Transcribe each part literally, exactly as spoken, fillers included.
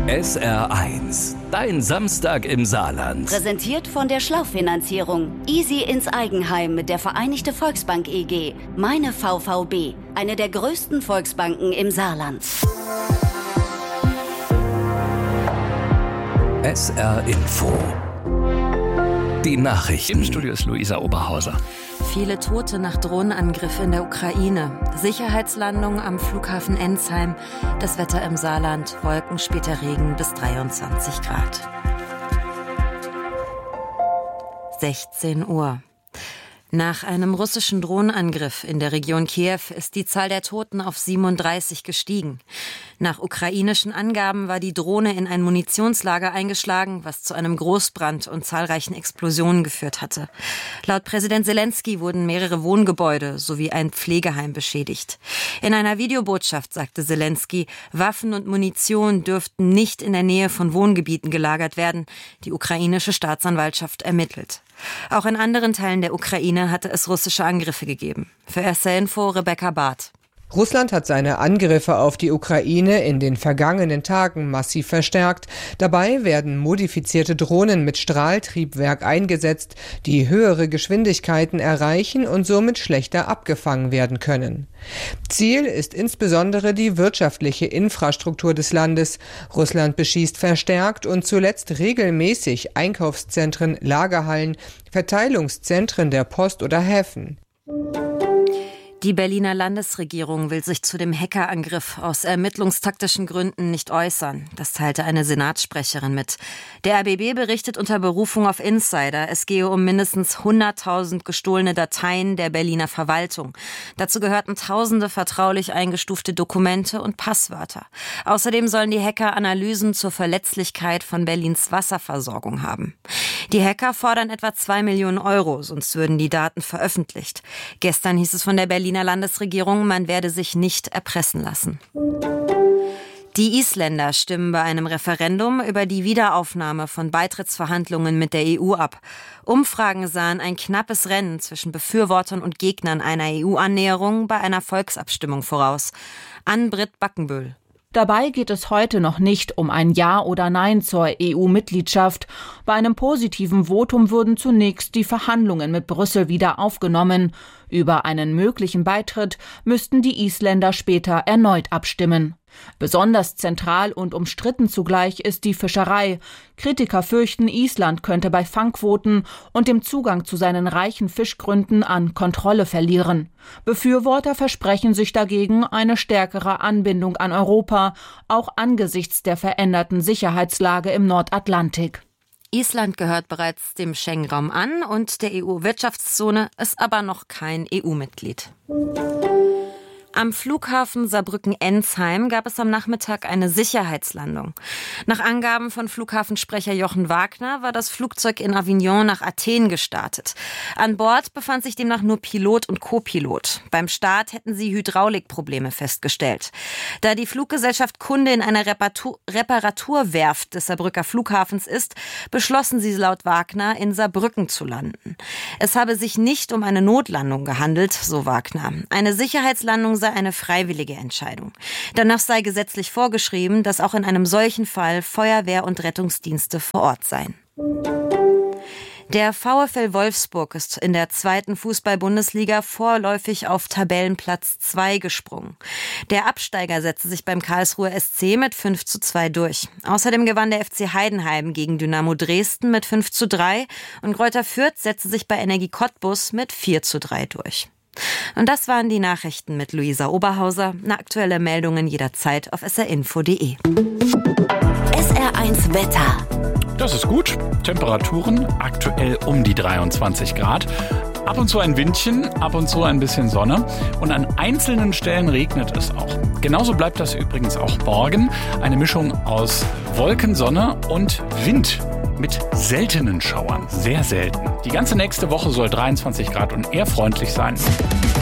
S R eins, dein Samstag im Saarland. Präsentiert von der Schlauchfinanzierung. Easy ins Eigenheim mit der Vereinigte Volksbank E G. Meine V V B, eine der größten Volksbanken im Saarland. S R Info. Die Nachrichten. Im Studio ist Luisa Oberhauser. Viele Tote nach Drohnenangriff in der Ukraine. Sicherheitslandung am Flughafen Ensheim. Das Wetter im Saarland. Wolken, später Regen bis dreiundzwanzig Grad. sechzehn Uhr. Nach einem russischen Drohnenangriff in der Region Kiew ist die Zahl der Toten auf siebenunddreißig gestiegen. Nach ukrainischen Angaben war die Drohne in ein Munitionslager eingeschlagen, was zu einem Großbrand und zahlreichen Explosionen geführt hatte. Laut Präsident Selenskyj wurden mehrere Wohngebäude sowie ein Pflegeheim beschädigt. In einer Videobotschaft sagte Selenskyj, Waffen und Munition dürften nicht in der Nähe von Wohngebieten gelagert werden. Die ukrainische Staatsanwaltschaft ermittelt. Auch in anderen Teilen der Ukraine hatte es russische Angriffe gegeben. Für S R Info Rebecca Barth. Russland hat seine Angriffe auf die Ukraine in den vergangenen Tagen massiv verstärkt. Dabei werden modifizierte Drohnen mit Strahltriebwerk eingesetzt, die höhere Geschwindigkeiten erreichen und somit schlechter abgefangen werden können. Ziel ist insbesondere die wirtschaftliche Infrastruktur des Landes. Russland beschießt verstärkt und zuletzt regelmäßig Einkaufszentren, Lagerhallen, Verteilungszentren der Post oder Häfen. Die Berliner Landesregierung will sich zu dem Hackerangriff aus ermittlungstaktischen Gründen nicht äußern. Das teilte eine Senatssprecherin mit. Der R B B berichtet unter Berufung auf Insider, es gehe um mindestens hunderttausend gestohlene Dateien der Berliner Verwaltung. Dazu gehörten tausende vertraulich eingestufte Dokumente und Passwörter. Außerdem sollen die Hacker Analysen zur Verletzlichkeit von Berlins Wasserversorgung haben. Die Hacker fordern etwa zwei Millionen Euro, sonst würden die Daten veröffentlicht. Gestern hieß es von der Berliner Landesregierung, man werde sich nicht erpressen lassen. Die Isländer stimmen bei einem Referendum über die Wiederaufnahme von Beitrittsverhandlungen mit der E U ab. Umfragen sahen ein knappes Rennen zwischen Befürwortern und Gegnern einer E U-Annäherung bei einer Volksabstimmung voraus. Ann-Britt Backenbühl. Dabei geht es heute noch nicht um ein Ja oder Nein zur E U-Mitgliedschaft. Bei einem positiven Votum würden zunächst die Verhandlungen mit Brüssel wieder aufgenommen. Über einen möglichen Beitritt müssten die Isländer später erneut abstimmen. Besonders zentral und umstritten zugleich ist die Fischerei. Kritiker fürchten, Island könnte bei Fangquoten und dem Zugang zu seinen reichen Fischgründen an Kontrolle verlieren. Befürworter versprechen sich dagegen eine stärkere Anbindung an Europa, auch angesichts der veränderten Sicherheitslage im Nordatlantik. Island gehört bereits dem Schengen-Raum an und der E U-Wirtschaftszone, ist aber noch kein E U-Mitglied. Am Flughafen Saarbrücken-Ensheim gab es am Nachmittag eine Sicherheitslandung. Nach Angaben von Flughafensprecher Jochen Wagner war das Flugzeug in Avignon nach Athen gestartet. An Bord befand sich demnach nur Pilot und Co-Pilot. Beim Start hätten sie Hydraulikprobleme festgestellt. Da die Fluggesellschaft Kunde in einer Reparatur- Reparaturwerft des Saarbrücker Flughafens ist, beschlossen sie laut Wagner, in Saarbrücken zu landen. Es habe sich nicht um eine Notlandung gehandelt, so Wagner. Eine Sicherheitslandung sei eine freiwillige Entscheidung. Danach sei gesetzlich vorgeschrieben, dass auch in einem solchen Fall Feuerwehr und Rettungsdienste vor Ort seien. Der VfL Wolfsburg ist in der zweiten Fußball-Bundesliga vorläufig auf Tabellenplatz zwei gesprungen. Der Absteiger setzte sich beim Karlsruher S C mit fünf zu zwei durch. Außerdem gewann der F C Heidenheim gegen Dynamo Dresden mit fünf zu drei und Greuther Fürth setzte sich bei Energie Cottbus mit vier zu drei durch. Und das waren die Nachrichten mit Luisa Oberhauser. Aktuelle Meldungen jederzeit auf s r info punkt d e. S R eins Wetter. Das ist gut. Temperaturen aktuell um die dreiundzwanzig Grad. Ab und zu ein Windchen, ab und zu ein bisschen Sonne. Und an einzelnen Stellen regnet es auch. Genauso bleibt das übrigens auch morgen. Eine Mischung aus Wolken, Sonne und Wind. Mit seltenen Schauern. Sehr selten. Die ganze nächste Woche soll dreiundzwanzig Grad und eher freundlich sein.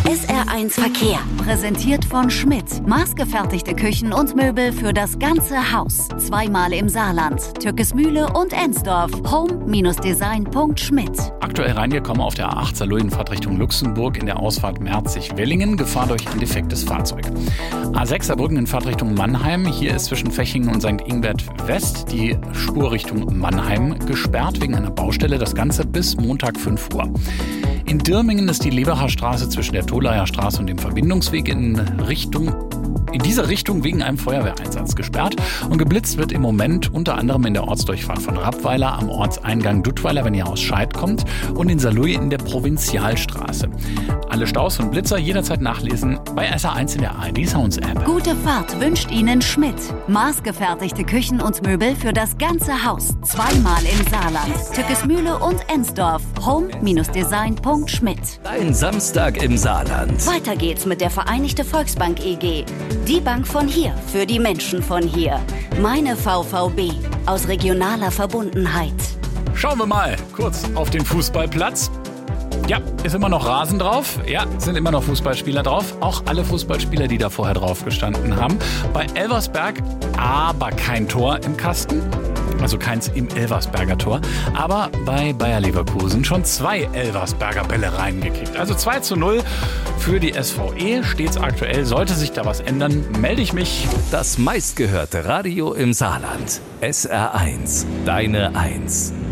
S R eins Verkehr, präsentiert von Schmidt. Maßgefertigte Küchen und Möbel für das ganze Haus. Zweimal im Saarland, Türkesmühle und Ensdorf. home Design punkt schmidt. Aktuell reingekommen auf der A acht Saarloudenfahrt Richtung Luxemburg in der Ausfahrt Merzig-Wellingen. Gefahr durch ein defektes Fahrzeug. A sechs Saarbrücken in Fahrt Richtung Mannheim. Hier ist zwischen Fechingen und Sankt Ingbert West die Spur Richtung Mannheim gesperrt wegen einer Baustelle. Das Ganze bis Montag fünf Uhr. In Dirmingen ist die Lebacher Straße zwischen der Tolaer Straße und dem Verbindungsweg in Richtung in dieser Richtung wegen einem Feuerwehreinsatz gesperrt. Und geblitzt wird im Moment unter anderem in der Ortsdurchfahrt von Rappweiler am Ortseingang Duttweiler, wenn ihr aus Scheid kommt, und in Saarlouis in der Provinzialstraße. Alle Staus und Blitzer jederzeit nachlesen bei S R eins in der A R D Sounds App. Gute Fahrt wünscht Ihnen Schmidt. Maßgefertigte Küchen und Möbel für das ganze Haus. Zweimal im Saarland, Türkesmühle und Ensdorf. home Design punkt schmidt. Dein Samstag im Saarland. Weiter geht's mit der Vereinigte Volksbank E G. Die Bank von hier, für die Menschen von hier. Meine V V B, aus regionaler Verbundenheit. Schauen wir mal kurz auf den Fußballplatz. Ja, ist immer noch Rasen drauf. Ja, sind immer noch Fußballspieler drauf. Auch alle Fußballspieler, die da vorher drauf gestanden haben. Bei Elversberg aber kein Tor im Kasten. Also keins im Elversberger Tor. Aber bei Bayer Leverkusen schon zwei Elversberger Bälle reingekickt. Also zwei zu null für die S V E. Stets aktuell. Sollte sich da was ändern, melde ich mich. Das meistgehörte Radio im Saarland. S R eins. Deine Eins.